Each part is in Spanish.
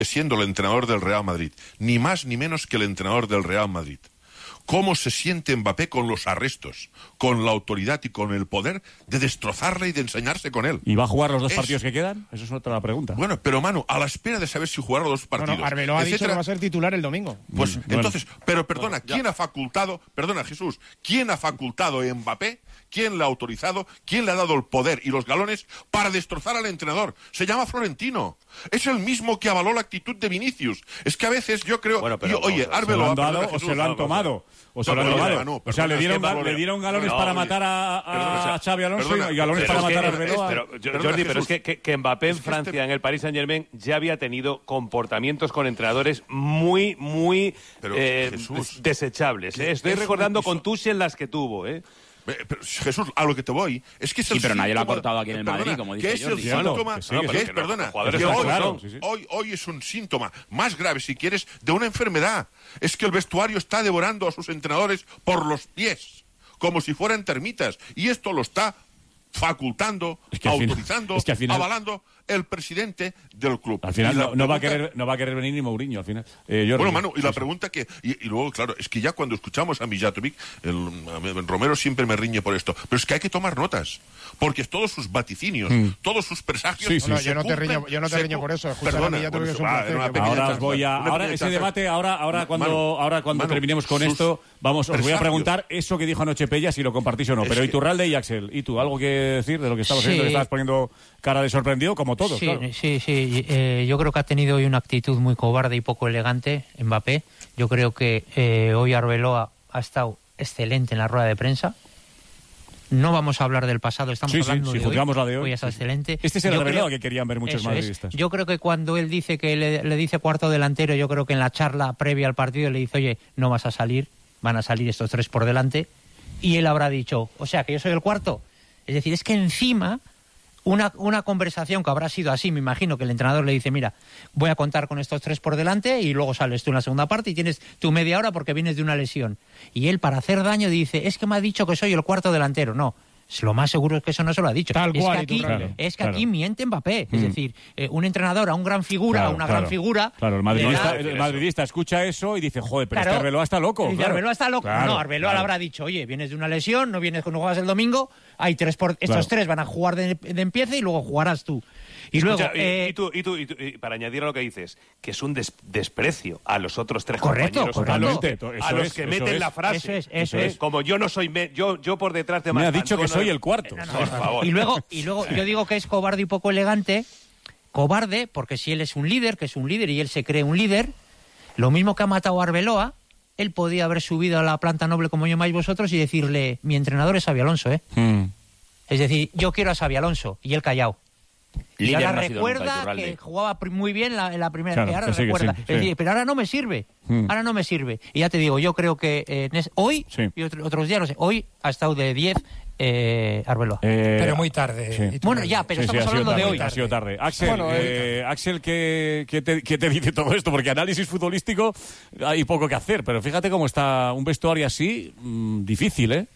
siendo el entrenador del Real Madrid, ni más ni menos que el entrenador del Real Madrid. ¿Cómo se siente Mbappé con los arrestos, con la autoridad y con el poder de destrozarle y de ensañarse con él? ¿Y va a jugar los dos partidos que quedan? Eso es otra pregunta. Bueno, pero Manu, a la espera de saber si jugará los dos partidos... Bueno, Arbeloa ha dicho que va a ser titular el domingo. Pues entonces, pero perdona, ¿quién ha facultado, perdona Jesús, quién ha facultado a Mbappé? ¿Quién le ha autorizado? ¿Quién le ha dado el poder y los galones para destrozar al entrenador? Se llama Florentino. Es el mismo que avaló la actitud de Vinicius. Es que a veces yo creo... Bueno, pero oye, Arbeloa... ¿Se lo han dado o se lo han tomado? O sea, le dieron galones para matar a Xabi Alonso y galones para matar a Arbeloa. Jordi, pero es que Mbappé en Francia, en el Paris Saint-Germain, ya había tenido comportamientos con entrenadores muy desechables. Estoy recordando con Tuchel las que tuvo, Pero, Jesús, a lo que te voy es que es el pero síntoma, nadie lo ha cortado aquí en el Madrid, como dice Jordi. Que es el síntoma, hoy es un síntoma más grave, si quieres, de una enfermedad. Es que el vestuario está devorando a sus entrenadores por los pies, como si fueran termitas, y esto lo está facultando, autorizando, avalando el presidente del club. Al final no va a querer venir ni Mourinho al final. Bueno, Manu, y la pregunta que... Y luego, claro, es que ya cuando escuchamos a Mijatovic, Romero siempre me riñe por esto, pero es que hay que tomar notas, porque todos sus vaticinios, todos sus presagios... Yo no te riño por eso. Perdona, ahora ese debate, cuando terminemos con esto, os voy a preguntar eso que dijo anoche Pella, si lo compartís o no. Pero Iturralde y Axel, ¿y tú algo que decir de lo que estamos viendo? Que estabas poniendo cara de sorprendido, como todos, sí, claro. Sí. Yo creo que ha tenido hoy una actitud muy cobarde y poco elegante, Mbappé. Yo creo que hoy Arbeloa ha estado excelente en la rueda de prensa. No vamos a hablar del pasado, estamos hablando de hoy. La de hoy. Hoy está excelente. Este es el Arbeloa que querían ver muchos madridistas. Yo creo que cuando él dice que le dice cuarto delantero, yo creo que en la charla previa al partido le dice, oye, no vas a salir, van a salir estos tres por delante. Y él habrá dicho, o sea, que yo soy el cuarto. Es decir, es que encima... Una conversación que habrá sido así, me imagino que el entrenador le dice, mira, voy a contar con estos tres por delante y luego sales tú en la segunda parte y tienes tu media hora porque vienes de una lesión. Y él, para hacer daño, dice, es que me ha dicho que soy el cuarto delantero. No, lo más seguro es que eso no se lo ha dicho. Es que aquí miente Mbappé. Es decir, un entrenador a un gran figura, gran figura... Claro, el madridista escucha eso y dice, joder, pero este Arbeloa está loco. Arbeloa está loco. Claro, no, Arbeloa le habrá dicho, oye, vienes de una lesión, no juegas el domingo, hay estos tres van a jugar de empiece y luego jugarás tú. Y escucha, luego, y para añadir a lo que dices, que es un desprecio a los otros tres compañeros, a los que meten la frase. Eso es. Como yo no soy... Yo por detrás de... Me ha dicho que soy el cuarto. Por favor. Y luego yo digo que es cobarde y poco elegante. Cobarde, porque si él es un líder, que es un líder y él se cree un líder, lo mismo que ha matado a Arbeloa, él podía haber subido a la planta noble como llamáis vosotros y decirle, mi entrenador es Xabi Alonso, Es decir, yo quiero a Xabi Alonso, y él callado. Y ahora recuerda que jugaba muy bien en la primera, que ahora recuerda. Es decir, pero ahora no me sirve. Ahora no me sirve. Y ya te digo, yo creo que hoy y otros días, no sé, hoy ha estado de 10 Arbeloa. Pero muy tarde. Bueno, ya, pero estamos hablando de hoy. Ha sido tarde. Axel, ¿qué te dice todo esto? Porque análisis futbolístico hay poco que hacer, pero fíjate cómo está un vestuario así, difícil, ¿eh?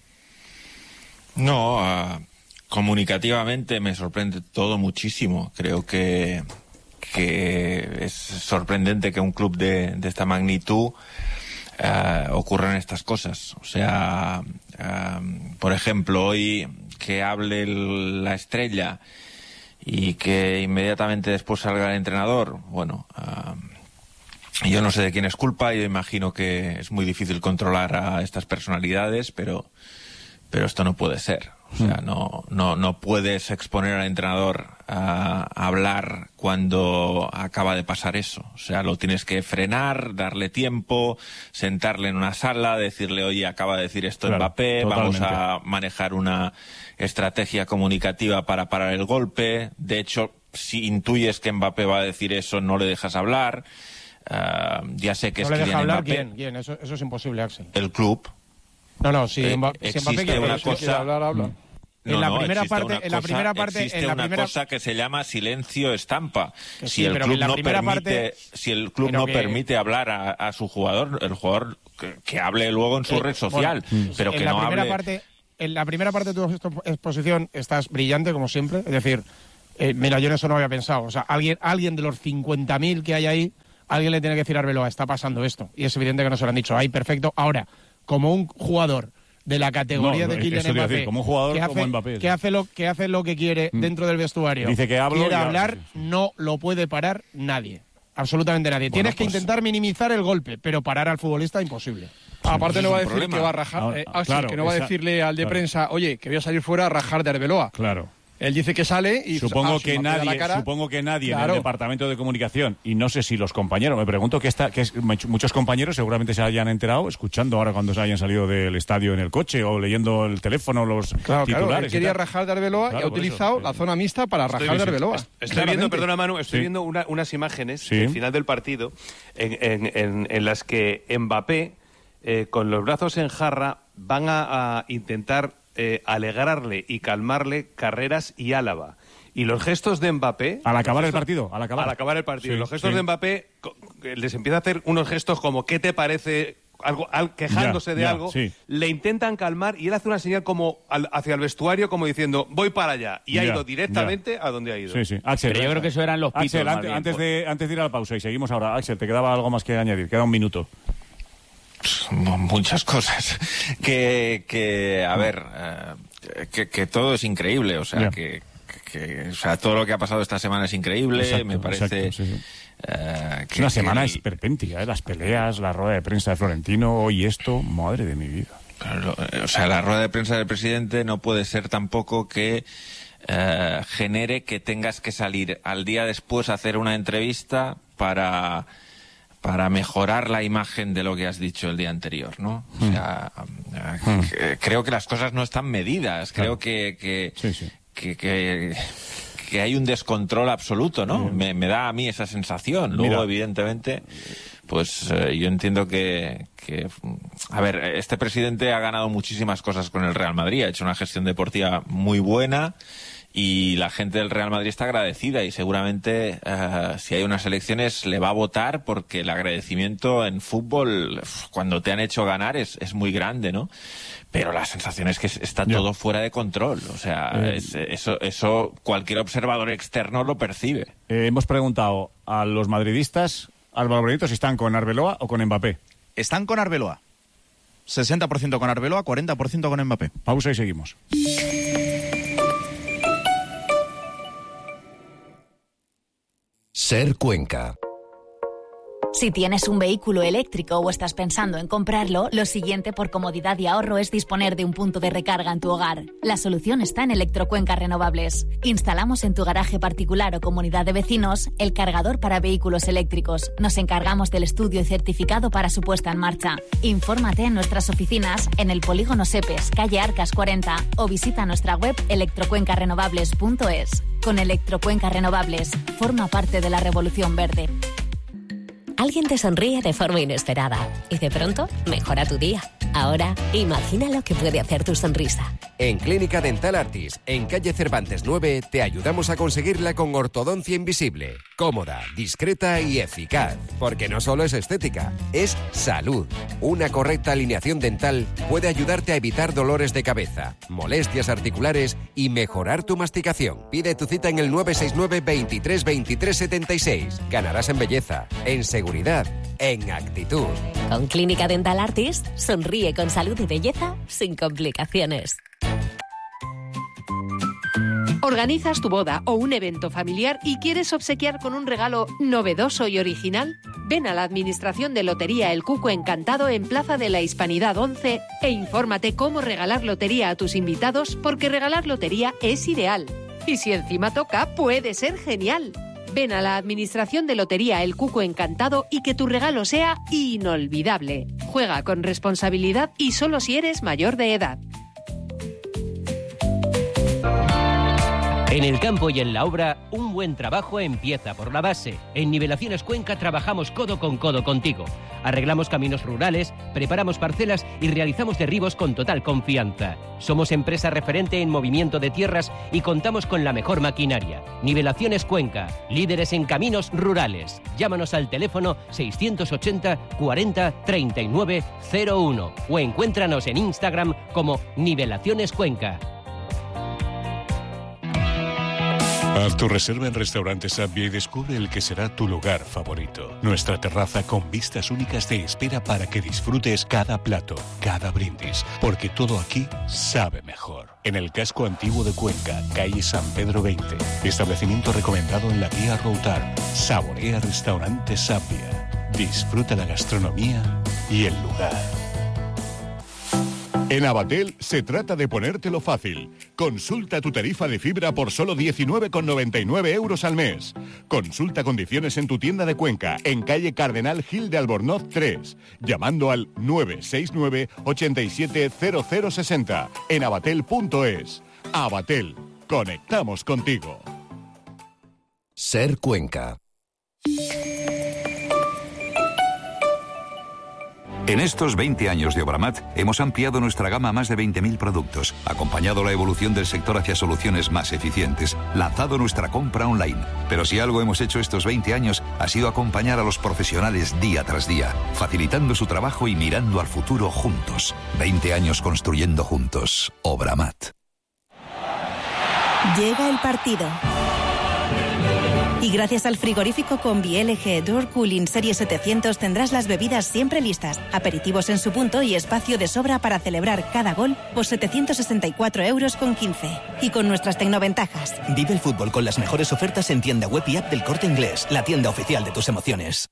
No, comunicativamente me sorprende todo muchísimo. Creo que es sorprendente que un club de esta magnitud ocurran estas cosas. O sea, por ejemplo, hoy que hable la estrella y que inmediatamente después salga el entrenador, bueno, yo no sé de quién es culpa. Yo imagino que es muy difícil controlar a estas personalidades, pero esto no puede ser. O sea, no puedes exponer al entrenador a hablar cuando acaba de pasar eso. O sea, lo tienes que frenar, darle tiempo, sentarle en una sala, decirle, oye, acaba de decir esto Mbappé, totalmente. Vamos a manejar una estrategia comunicativa para parar el golpe. De hecho, si intuyes que Mbappé va a decir eso, no le dejas hablar. Ya sé que ¿No es le deja hablar Mbappé. ¿Quién? Eso es imposible, Axel. El club. No, si Mbappé quiere una cosa... habla. En la primera parte, existe una cosa que se llama silencio estampa. Si el club no permite hablar a su jugador, el jugador que hable luego en su red social, pero que no hable. En la primera parte de tu exposición estás brillante como siempre, es decir, Mira, yo en eso no había pensado. O sea, alguien de los 50.000 que hay ahí, alguien le tiene que decir a Arbeloa, está pasando esto. Y es evidente que no se lo han dicho. Ahí, perfecto. Ahora, como un jugador de la categoría de Kylian Mbappé, decir, como un jugador como Mbappé, que hace lo que quiere dentro del vestuario, dice que quiere hablar, no lo puede parar nadie. Absolutamente nadie. Tienes que intentar minimizar el golpe, pero parar al futbolista imposible. Aparte no va a decir que va a rajar, que no va a decirle al de prensa, oye, que voy a salir fuera a rajar de Arbeloa. Claro. Él dice que sale y supongo que nadie en el departamento de comunicación, y no sé si los compañeros, me pregunto muchos compañeros seguramente se hayan enterado escuchando ahora cuando se hayan salido del estadio en el coche o leyendo el teléfono los titulares. Claro, él quería rajar de Arbeloa y ha utilizado la zona mixta para rajar de Arbeloa. Estoy viendo, perdona Manu, viendo unas imágenes del final del partido en las que Mbappé, con los brazos en jarra, van a intentar alegrarle y calmarle Carreras y Álava. Y los gestos de Mbappé... Al acabar el partido. Sí, los gestos de Mbappé les empieza a hacer unos gestos como ¿qué te parece? Algo, quejándose de algo. Sí. Le intentan calmar y él hace una señal como hacia el vestuario como diciendo voy para allá. Y ha ido directamente a donde ha ido. Sí. Axel, pero yo creo que eso eran los pitos. Axel, antes de ir a la pausa y seguimos ahora. Axel, ¿te quedaba algo más que añadir? Queda un minuto. Muchas cosas que todo es increíble, o sea, o sea, todo lo que ha pasado esta semana es increíble. Exacto, me parece es una semana esperpéntica, las peleas, la rueda de prensa de Florentino, hoy esto, madre de mi vida. O sea, la rueda de prensa del presidente no puede ser tampoco que genere que tengas que salir al día después a hacer una entrevista para mejorar la imagen de lo que has dicho el día anterior, ¿no? O sea, creo que las cosas no están medidas. Creo que hay un descontrol absoluto, ¿no? Me da a mí esa sensación. Luego, evidentemente, pues yo entiendo que... A ver, este presidente ha ganado muchísimas cosas con el Real Madrid. Ha hecho una gestión deportiva muy buena. Y la gente del Real Madrid está agradecida y seguramente si hay unas elecciones le va a votar porque el agradecimiento en fútbol cuando te han hecho ganar es muy grande, ¿no? Pero la sensación es que está todo fuera de control. O sea, eso cualquier observador externo lo percibe. Hemos preguntado a los madridistas, Álvaro Benito, si están con Arbeloa o con Mbappé. Están con Arbeloa. 60% con Arbeloa, 40% con Mbappé. Pausa y seguimos. Ser Cuenca. Si tienes un vehículo eléctrico o estás pensando en comprarlo, lo siguiente por comodidad y ahorro es disponer de un punto de recarga en tu hogar. La solución está en Electrocuenca Renovables. Instalamos en tu garaje particular o comunidad de vecinos el cargador para vehículos eléctricos. Nos encargamos del estudio y certificado para su puesta en marcha. Infórmate en nuestras oficinas en el Polígono Sepes, calle Arcas 40 o visita nuestra web electrocuencarenovables.es. Con Electrocuenca Renovables, forma parte de la revolución verde. Alguien te sonríe de forma inesperada y de pronto mejora tu día. Ahora, imagina lo que puede hacer tu sonrisa. En Clínica Dental Artis, en calle Cervantes 9, te ayudamos a conseguirla con ortodoncia invisible. Cómoda, discreta y eficaz. Porque no solo es estética, es salud. Una correcta alineación dental puede ayudarte a evitar dolores de cabeza, molestias articulares y mejorar tu masticación. Pide tu cita en el 969 23 23 76. Ganarás en belleza, en seguridad, en actitud. Con Clínica Dental Artis, sonríe con salud y belleza sin complicaciones. ¿Organizas tu boda o un evento familiar y quieres obsequiar con un regalo novedoso y original? Ven a la Administración de Lotería El Cuco Encantado en Plaza de la Hispanidad 11 e infórmate cómo regalar lotería a tus invitados, porque regalar lotería es ideal. Y si encima toca, puede ser genial. Ven a la Administración de Lotería El Cuco Encantado y que tu regalo sea inolvidable. Juega con responsabilidad y solo si eres mayor de edad. En el campo y en la obra, un buen trabajo empieza por la base. En Nivelaciones Cuenca trabajamos codo con codo contigo. Arreglamos caminos rurales, preparamos parcelas y realizamos derribos con total confianza. Somos empresa referente en movimiento de tierras y contamos con la mejor maquinaria. Nivelaciones Cuenca, líderes en caminos rurales. Llámanos al teléfono 680 40 39 01 o encuéntranos en Instagram como Nivelaciones Cuenca. Haz tu reserva en Restaurante Sabia y descubre el que será tu lugar favorito. Nuestra terraza con vistas únicas te espera para que disfrutes cada plato, cada brindis, porque todo aquí sabe mejor. En el casco antiguo de Cuenca, calle San Pedro 20. Establecimiento recomendado en la guía Routar. Saborea Restaurante Sabia. Disfruta la gastronomía y el lugar. En Abatel se trata de ponértelo fácil. Consulta tu tarifa de fibra por solo 19,99 euros al mes. Consulta condiciones en tu tienda de Cuenca, en calle Cardenal Gil de Albornoz 3, llamando al 969 87 0060 en abatel.es. Abatel, conectamos contigo. Ser Cuenca. En estos 20 años de Obramat hemos ampliado nuestra gama a más de 20.000 productos, acompañado la evolución del sector hacia soluciones más eficientes, lanzado nuestra compra online. Pero si algo hemos hecho estos 20 años ha sido acompañar a los profesionales día tras día, facilitando su trabajo y mirando al futuro juntos. 20 años construyendo juntos. Obramat. Llega el partido. Y gracias al frigorífico Combi LG Door Cooling Serie 700 tendrás las bebidas siempre listas, aperitivos en su punto y espacio de sobra para celebrar cada gol por 764,15 euros. Y con nuestras tecnoventajas. Vive el fútbol con las mejores ofertas en tienda web y app del Corte Inglés, la tienda oficial de tus emociones.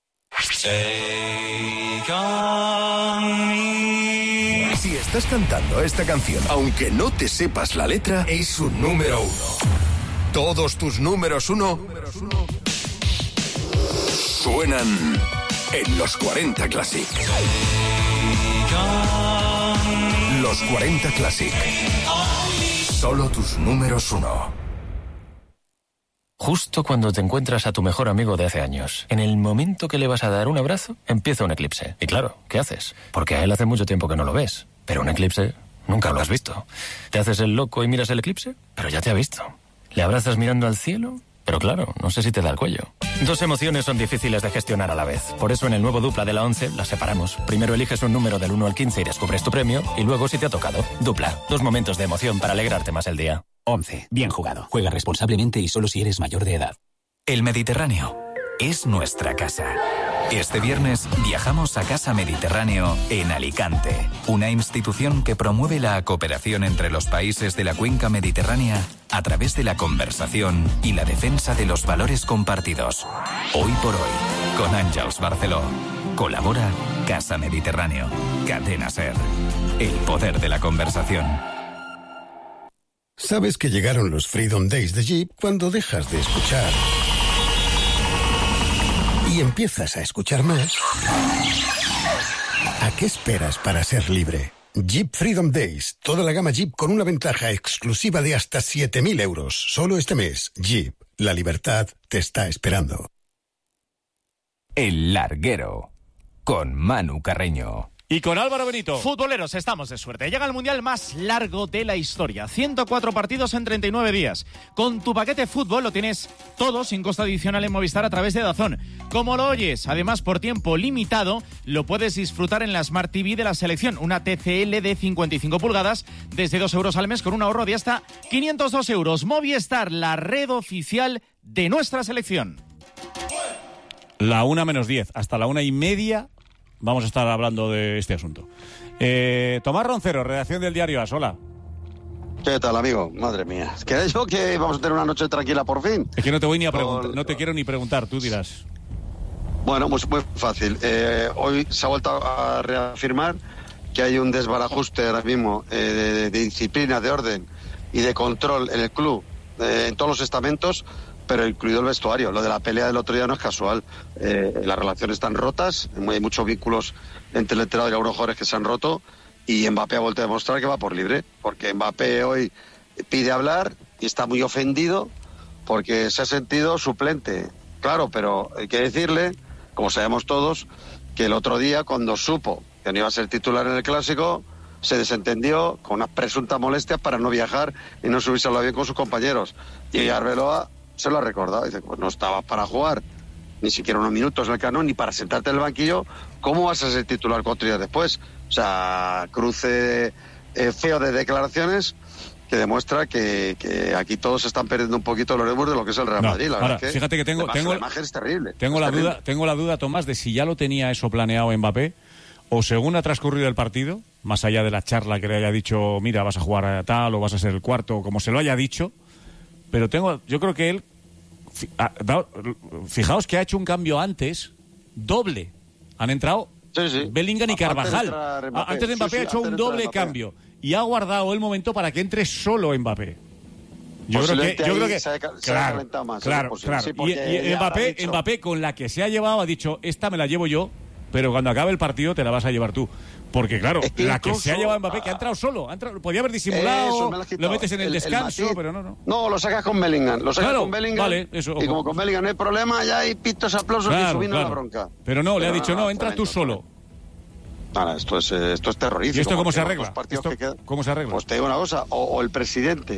Si estás cantando esta canción, aunque no te sepas la letra, es un número 1. Todos tus números 1 suenan en los 40 Classic. Los 40 Classic. Solo tus números 1. Justo cuando te encuentras a tu mejor amigo de hace años, en el momento que le vas a dar un abrazo, empieza un eclipse. Y claro, ¿qué haces? Porque a él hace mucho tiempo que no lo ves. Pero un eclipse nunca lo has visto. ¿Te haces el loco y miras el eclipse? Pero ya te ha visto. ¿Le abrazas mirando al cielo? Pero claro, no sé si te da el cuello. Dos emociones son difíciles de gestionar a la vez. Por eso en el nuevo Dupla de la 11 las separamos. Primero eliges un número del 1 al 15 y descubres tu premio. Y luego si te ha tocado. Dupla. 2 momentos de emoción para alegrarte más el día. 11. Bien jugado. Juega responsablemente y solo si eres mayor de edad. El Mediterráneo es nuestra casa. Este viernes viajamos a Casa Mediterráneo en Alicante, una institución que promueve la cooperación entre los países de la cuenca mediterránea a través de la conversación y la defensa de los valores compartidos. Hoy por hoy, con Àngels Barceló. Colabora Casa Mediterráneo. Cadena SER. El poder de la conversación. Sabes que llegaron los Freedom Days de Jeep cuando dejas de escuchar y empiezas a escuchar más. ¿A qué esperas para ser libre? Jeep Freedom Days. Toda la gama Jeep con una ventaja exclusiva de hasta 7.000 euros. Solo este mes. Jeep. La libertad te está esperando. El Larguero. Con Manu Carreño. Y con Álvaro Benito. Futboleros, estamos de suerte. Llega el mundial más largo de la historia. 104 partidos en 39 días. Con tu paquete fútbol lo tienes todo sin costo adicional en Movistar a través de DAZN. Como lo oyes, además por tiempo limitado, lo puedes disfrutar en la Smart TV de la selección. Una TCL de 55 pulgadas desde 2 euros al mes con un ahorro de hasta 502 euros. Movistar, la red oficial de nuestra selección. La 1:10. Hasta la 1:30 vamos a estar hablando de este asunto. Tomás Roncero, redacción del diario AS. Hola. ¿Qué tal, amigo? Madre mía. Es que yo que vamos a tener una noche tranquila por fin. Es que no te voy ni a preguntar, no te quiero ni preguntar, tú dirás. Bueno, pues muy fácil. Hoy se ha vuelto a reafirmar que hay un desbarajuste ahora mismo de disciplina, de orden y de control en el club, en todos los estamentos, pero incluido el vestuario. Lo de la pelea del otro día no es casual. Las relaciones están rotas, hay muchos vínculos entre el entrenador y algunos jugadores que se han roto, y Mbappé ha vuelto a demostrar que va por libre, porque Mbappé hoy pide hablar y está muy ofendido porque se ha sentido suplente. Claro, pero hay que decirle, como sabemos todos, que el otro día, cuando supo que no iba a ser titular en el Clásico, se desentendió con unas presuntas molestias para no viajar y no subirse al avión con sus compañeros. Y Arbeloa se lo ha recordado. Dice, pues no estabas para jugar ni siquiera unos minutos en el Camp Nou, ni para sentarte en el banquillo. ¿Cómo vas a ser titular 4 días después? O sea, cruce feo de declaraciones, que demuestra que aquí todos están perdiendo un poquito los nervios de lo que es el Real Madrid. La verdad, fíjate que tengo la imagen es terrible. Tengo la duda, Tomás, de si ya lo tenía eso planeado Mbappé, o según ha transcurrido el partido, más allá de la charla que le haya dicho, mira, vas a jugar a tal o vas a ser el cuarto, como se lo haya dicho, pero yo creo que él, fijaos que ha hecho un cambio antes, doble. Han entrado Bellingham y Carvajal. Antes de Mbappé ha hecho un doble cambio y ha guardado el momento para que entre solo Mbappé. Yo creo que claro. Y Mbappé con la que se ha llevado ha dicho, esta me la llevo yo, pero cuando acabe el partido te la vas a llevar tú. Porque claro, la que se ha llevado Mbappé, que ha entrado solo, podía haber disimulado, lo metes en el descanso, pero no. No, lo sacas con Bellingham, vale, eso, y como con Bellingham no hay problema, ya hay pitos, aplausos y subimos la bronca. Pero no, le ha dicho, no, entra tú solo. Esto es terrorífico. ¿Y esto cómo se arregla? ¿Cómo se arregla? Pues te digo una cosa, o el presidente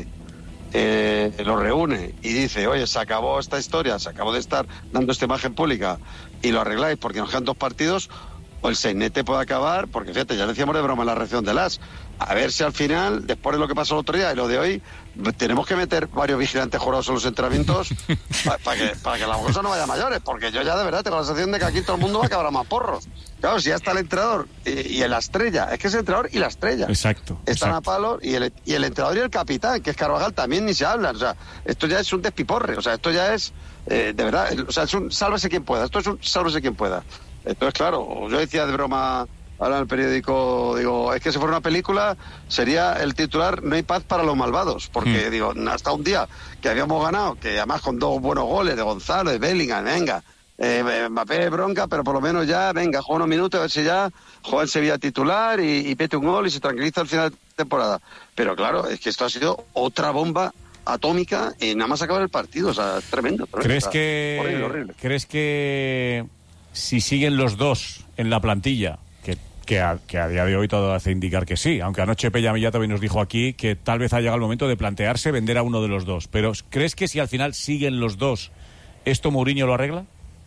lo reúne y dice, oye, se acabó esta historia, se acabó de estar dando esta imagen pública y lo arregláis porque nos quedan 2 partidos, o el sainete puede acabar, porque fíjate, ya decíamos de broma en la reacción de Las, a ver si al final, después de lo que pasó el otro día y lo de hoy, tenemos que meter varios vigilantes jurados en los entrenamientos para que la cosa no vaya a mayores, porque yo ya de verdad tengo la sensación de que aquí todo el mundo va a acabar a más porros. Claro, si ya está el entrenador y la estrella, es que es el entrenador y la estrella. Exacto. Están a palo y el entrenador y el capitán, que es Carvajal, también ni se hablan. O sea, esto ya es un despiporre, o sea, esto ya es, de verdad, o sea, es un sálvese quien pueda, esto es un sálvese quien pueda. Entonces, claro, yo decía de broma ahora en el periódico, digo, es que si fuera una película sería el titular "No hay paz para los malvados", porque digo, hasta un día que habíamos ganado, que además con 2 buenos goles de Gonzalo, de Bellingham, venga, Mbappé bronca, pero por lo menos ya, venga, juega unos minutos a ver si ya juega en Sevilla titular y mete un gol y se tranquiliza al final de temporada. Pero claro, es que esto ha sido otra bomba atómica y nada más acabar el partido, o sea, es tremendo. ¿Crees que horrible. ¿Crees que si siguen los dos en la plantilla, que a día de hoy todo hace indicar que sí, aunque anoche Pella Millán también nos dijo aquí que tal vez ha llegado el momento de plantearse vender a uno de los dos, pero ¿crees que si al final siguen los dos, esto Mourinho lo arregla?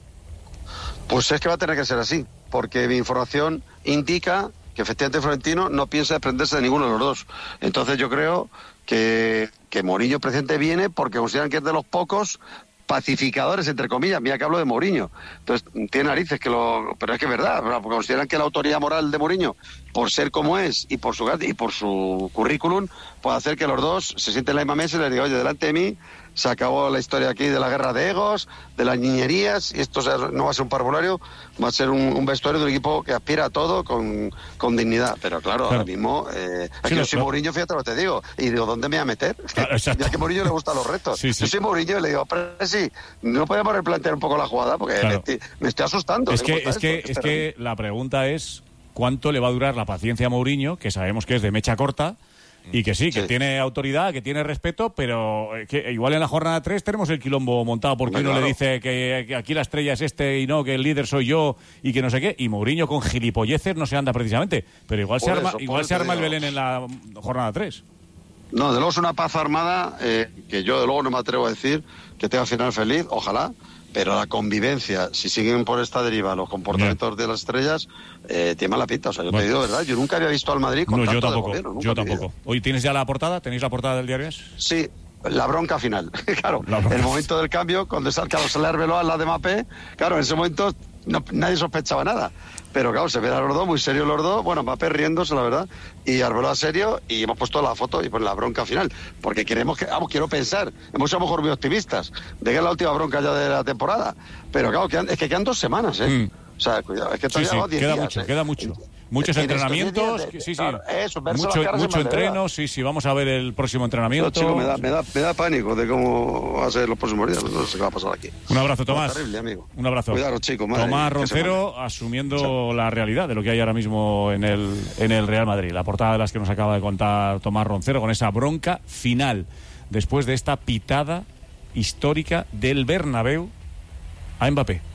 Pues es que va a tener que ser así, porque mi información indica que efectivamente Florentino no piensa desprenderse de ninguno de los dos. Entonces yo creo que Mourinho presidente viene porque consideran que es de los pocos pacificadores, entre comillas, mira que hablo de Mourinho. Entonces, tiene narices pero es que es verdad, porque consideran que la autoridad moral de Mourinho, por ser como es y por su currículum, puede hacer que los dos se sienten en la misma mesa y les digan, oye, delante de mí se acabó la historia aquí de la guerra de egos, de las niñerías, y esto no va a ser un parvulario, va a ser un vestuario de un equipo que aspira a todo con dignidad. Pero claro, ahora mismo, aquí yo soy Mourinho, fíjate lo que te digo, y digo, ¿dónde me voy a meter? Ya que a Mourinho le gustan los retos. Yo soy Mourinho y le digo, pero sí, no podemos replantear un poco la jugada, porque me estoy asustando. Es que la pregunta es, ¿cuánto le va a durar la paciencia a Mourinho, que sabemos que es de mecha corta, y que sí, que tiene autoridad, que tiene respeto, pero que igual en la jornada 3 tenemos el quilombo montado porque uno le dice que aquí la estrella es y no, que el líder soy yo y que no sé qué, y Mourinho con gilipolleces no se anda precisamente, pero igual se arma el Belén en la jornada 3. No, de luego es una paz armada que yo de luego no me atrevo a decir que tenga final feliz, ojalá, pero la convivencia, si siguen por esta deriva los comportamientos de las estrellas, tiene mala pinta. O sea, yo te digo, ¿verdad? Yo nunca había visto al Madrid con tanto de gobierno. Yo tampoco. Hoy tienes ya la portada, ¿tenéis la portada del diario? Sí, la bronca final. Claro, el momento del cambio, cuando sale Arbeloa al lado de Mbappé, claro, en ese momento nadie sospechaba nada. Pero claro, se ven a los dos, muy serios los dos, bueno, Mbappé riéndose, la verdad, y Arbeloa serio, y hemos puesto la foto y pues la bronca final, porque quiero pensar, hemos sido a lo mejor muy optimistas, de que es la última bronca ya de la temporada, pero claro, es que quedan 2 semanas, O sea, cuidado, es que todavía 10 días. Queda mucho. Muchos entrenamientos, claro, eso, mucho entreno, sí, vamos a ver el próximo entrenamiento. No, chico, me da pánico de cómo va a ser los próximos días, no sé qué va a pasar aquí. Un abrazo, Tomás. Terrible, amigo. Un abrazo. Cuidado, chicos. Tomás Roncero asumiendo la realidad de lo que hay ahora mismo en el Real Madrid. La portada de las que nos acaba de contar Tomás Roncero con esa bronca final después de esta pitada histórica del Bernabéu a Mbappé.